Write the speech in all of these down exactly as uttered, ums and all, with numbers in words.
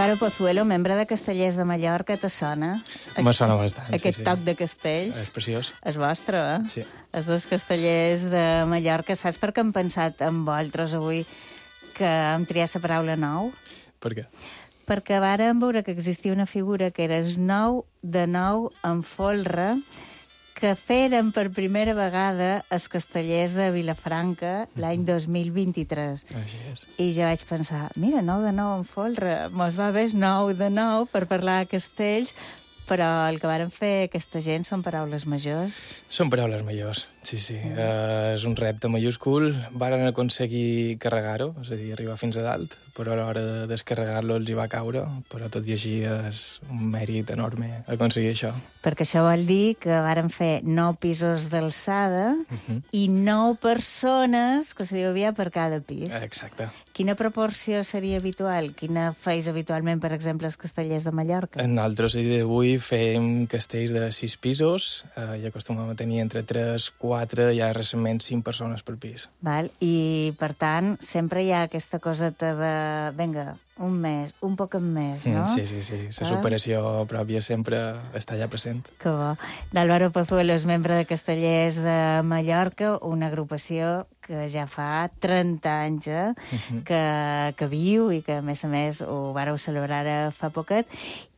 L'Álvaro Pozuelo, membre de Castellers de Mallorca, te sona? Me sona bastant, Aquest sí, sí. toc de castells. És preciós. És vostre, eh? Sí. Els dos castellers de Mallorca. Saps per què hem pensat en vosaltres avui que hem triat la paraula nou? Per què? Perquè vàrem veure que existia una figura que era el nou de nou en folre, que feren per primera vegada els castellers de Vilafranca l'any dos mil vint-i-tres. Així és. I jo vaig pensar, mira, nou de nou en folre, mos va bé nou de nou per parlar de castells, però el que varen fer aquesta gent són paraules majors. Són paraules majors, sí, sí. Mm. Uh, és un repte mayúscul. Varen aconseguir carregar-ho, és a dir, arribar fins a dalt, però a l'hora de descarregar-lo els hi va caure, però tot i així és un mèrit enorme aconseguir això. Perquè això vol dir que varen fer nou pisos d'alçada Uh-huh. i nou persones, que se diu havia per cada pis. Exacte. Quina proporció seria habitual? Quina feis habitualment, per exemple, els castellers de Mallorca? Nosaltres, a dia d'avui, fem castells de sis pisos eh, i acostumem a tenir entre tres, quatre i ara recentment cinc persones per pis. Val? I, per tant, sempre hi ha aquesta coseta de... Vinga, un mes, un poc més, no? Mm, sí, sí, sí. La superació pròpia sempre està allà present. Que bo. L'Álvaro Pozuelo és membre de Castellers de Mallorca, una agrupació que ja fa trenta anys eh, Uh-huh. que, que viu i que, a més a més, ho vàreu celebrar ara fa poquet.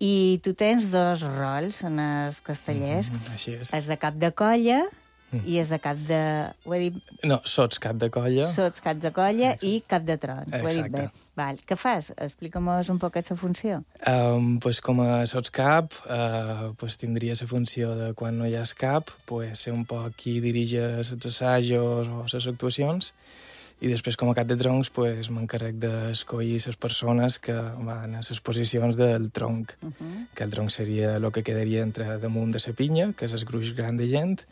I tu tens dos rols en els castellers. Uh-huh. Així és. És de cap de colla Mm. i és de cap de... Ho he dit... No, sots cap de colla. Sots cap de colla Exacte. i cap de tron. Ho he dit bé. Exacte. Val. Què fas? Explica'm-nos un poquet la funció. Um, pues com a sots cap, uh, pues tindria la funció de quan no hi ha cap, pues ser un poc qui dirige els assajos o les actuacions, i després com a cap de troncs pues, m'encarrec d'escollir les persones que van a les posicions del tronc, Uh -huh. que el tronc seria el que quedaria entre damunt de la pinya, que és el gruix gran de gent,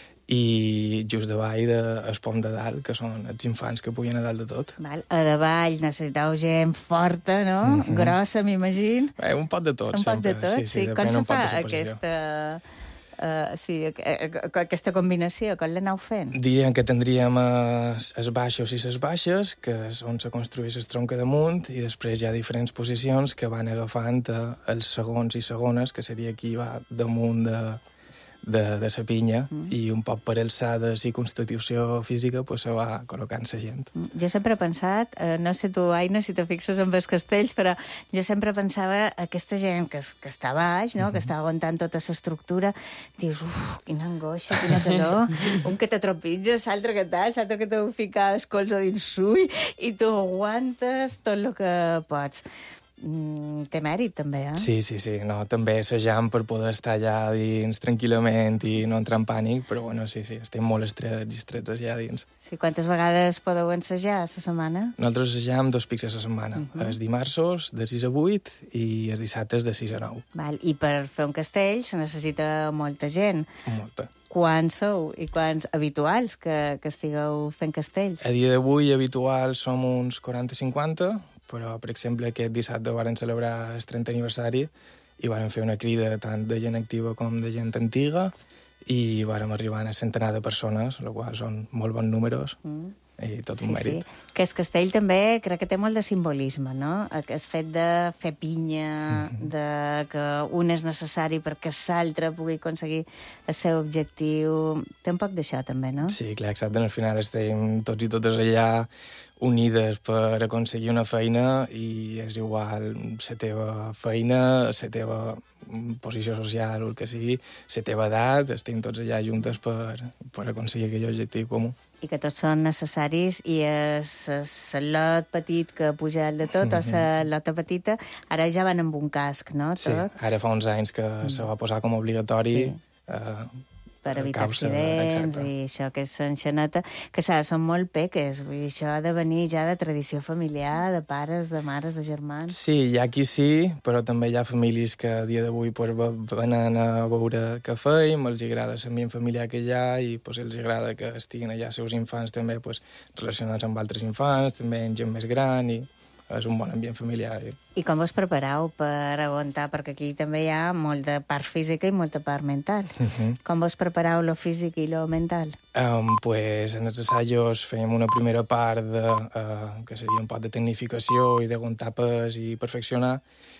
i just davall del pom de dalt, que són els infants que pugen a dalt de tot. Val. A davall necessiteu gent forta, no? Mm -hmm. Grossa, m'imagino. Eh, un poc de tot, Un poc sempre. de tot, sí. sí, sí. Com depèn se un poc fa de la posició. aquesta... Uh, sí, aquesta combinació, com l'aneu fent? Diríem que tindríem els, els baixos i les baixes, que és on se construeix el tronc damunt, i després hi ha diferents posicions que van agafant eh, els segons i segones, que seria qui va damunt de, de, de la pinya, mm. i un poc per alçades i constitució física pues, se va col·locant la gent. Jo sempre he pensat, eh, no sé tu, Aina, si te fixes en els castells, però jo sempre pensava aquesta gent que, que està a baix, no? Uh -huh. que està aguantant tota l'estructura, dius, uf, quina angoixa, quina calor, un que t'atropitja, l'altre que tal, l'altre que t'ho fica el colze dins l'ull, i tu aguantes tot el que pots. Mm, té mèrit, també, eh? Sí, sí, sí. No, també assajant per poder estar allà dins tranquil·lament i no entrar en pànic, però bueno, sí, sí, estem molt estrets i estrets allà dins. Sí, quantes vegades podeu ensajar a la setmana? Nosaltres assajam dos pics a la setmana. Uh -huh. Els dimarts de sis a vuit i els dissabtes de sis a nou. Val. I per fer un castell se necessita molta gent. Molta. Quants sou i quants habituals que, que estigueu fent castells? A dia d'avui habituals som uns quaranta cinquanta, però, per exemple, aquest dissabte varen celebrar el trentè aniversari i varen fer una crida tant de gent activa com de gent antiga i vàrem arribar a un centenar de persones, el qual són molt bons números mm. i tot un sí, mèrit. Sí. Que el castell també crec que té molt de simbolisme, no? El fet de fer pinya, mm -hmm. de que un és necessari perquè l'altre pugui aconseguir el seu objectiu... Té un poc d'això, també, no? Sí, clar, exacte. Al final estem tots i totes allà unides per aconseguir una feina i és igual la teva feina, la teva posició social o el que sigui, la teva edat, estem tots allà juntes per, per aconseguir aquell objectiu comú. I que tots són necessaris i el lot petit que puja dalt de tot, mm-hmm. o la lota petita, ara ja van amb un casc, no? Tot? Sí, ara fa uns anys que mm. se va posar com a obligatori... Sí. Eh, per evitar causa, accidents exacte. I això que és enxaneta, que saps, són molt peques, i això ha de venir ja de tradició familiar, de pares, de mares, de germans. Sí, hi ha qui sí, però també hi ha famílies que a dia d'avui pues, venen a veure què feim, els agrada l'ambient familiar que hi ha i pues, els agrada que estiguin allà els seus infants també pues, relacionats amb altres infants, també amb gent més gran i és un bon ambient familiar. I com vos prepareu per aguantar? Perquè aquí també hi ha molt de part física i molta part mental. Uh-huh. Com vos prepareu lo físic i lo mental? Um, pues, en els assajos fem una primera part de, uh, que seria un poc de tecnificació i d'aguantar pes i perfeccionar,